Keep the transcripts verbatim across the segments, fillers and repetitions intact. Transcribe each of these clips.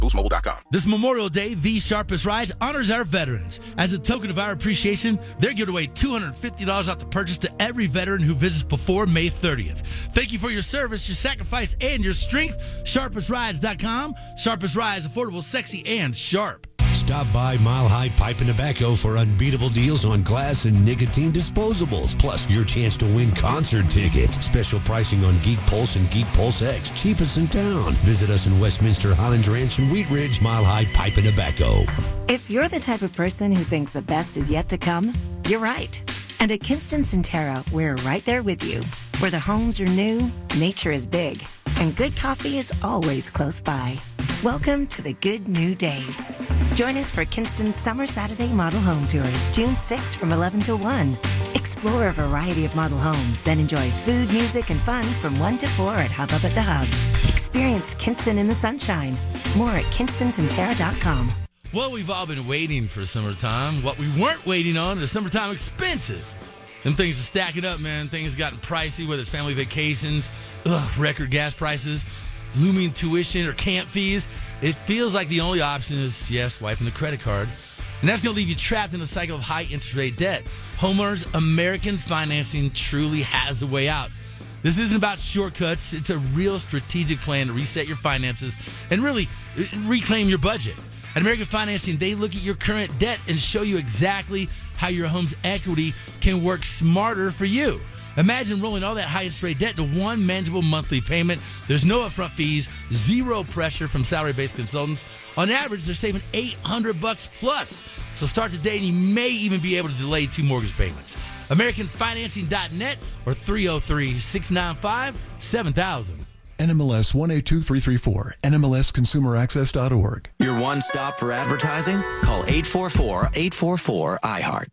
boost mobile dot com. This Memorial Day, The Sharpest Rides honors our veterans. As a token of our appreciation, they're giving away two hundred fifty dollars off the purchase to every veteran who visits before May thirtieth. Thank you for your service, your sacrifice, and your strength. sharpest rides dot com. Sharpest Rides, affordable, sexy, and sharp. Stop by Mile High Pipe and Tobacco for unbeatable deals on glass and nicotine disposables. Plus, your chance to win concert tickets. Special pricing on Geek Pulse and Geek Pulse X. Cheapest in town. Visit us in Westminster, Highlands Ranch, and Wheat Ridge. Mile High Pipe and Tobacco. If you're the type of person who thinks the best is yet to come, you're right. And at Kinston Centera, we're right there with you. Where the homes are new, nature is big, and good coffee is always close by. Welcome to the good new days. Join us for Kinston's Summer Saturday Model Home Tour, June sixth from eleven to one. Explore a variety of model homes, then enjoy food, music, and fun from one to four at Hub Up at the Hub. Experience Kinston in the sunshine. More at kinston centera dot com. Well, we've all been waiting for summertime. What we weren't waiting on is summertime expenses. Them things are stacking up, man. Things have gotten pricey, whether it's family vacations, ugh, record gas prices, looming tuition or camp fees. It feels like the only option is, yes, wiping the credit card. And that's going to leave you trapped in a cycle of high interest rate debt. Homeowners, American Financing truly has a way out. This isn't about shortcuts. It's a real strategic plan to reset your finances and really reclaim your budget. At American Financing, they look at your current debt and show you exactly how your home's equity can work smarter for you. Imagine rolling all that high interest rate debt into one manageable monthly payment. There's no upfront fees, zero pressure from salary-based consultants. On average, they're saving eight hundred bucks plus. So start today, and you may even be able to delay two mortgage payments. American Financing dot net or three oh three, six nine five, seven thousand. N M L S one eight two three three four, N M L S consumer access dot org. Your one stop for advertising? Call eight four four, eight four four, I heart.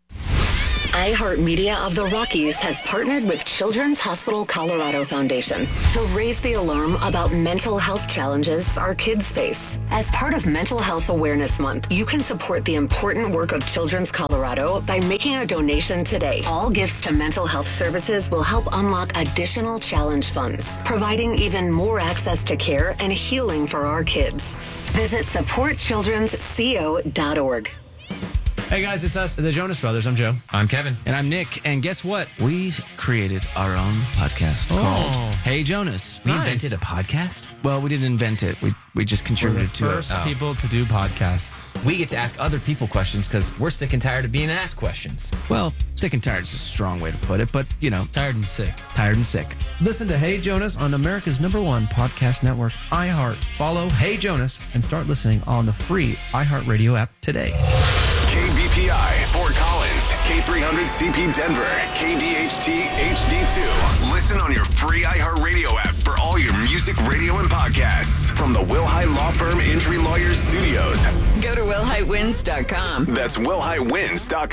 iHeartMedia of the Rockies has partnered with Children's Hospital Colorado Foundation to raise the alarm about mental health challenges our kids face. As part of Mental Health Awareness Month, you can support the important work of Children's Colorado by making a donation today. All gifts to mental health services will help unlock additional challenge funds, providing even more access to care and healing for our kids. Visit support children's co dot org. Hey guys, it's us, the Jonas Brothers. I'm Joe. I'm Kevin. And I'm Nick. And guess what? We created our own podcast Oh. called Hey Jonas. We Nice. invented a podcast. Well, we didn't invent it. We we just We're the contributed to it. first Oh. people to do podcasts. We get to ask other people questions because we're sick and tired of being asked questions. Well, sick and tired is a strong way to put it, but, you know, Tired and sick. tired and sick. Listen to Hey Jonas on America's number one podcast network, iHeart. Follow Hey Jonas and start listening on the free iHeartRadio app today. K B P I, Fort Collins, K three hundred C P Denver, K D H T H D two. Listen on your free iHeartRadio app for all your music, radio, and podcasts from the Wilhite Law Firm Injury Lawyers Studios. Go to will hite wins dot com. That's will hite wins dot com.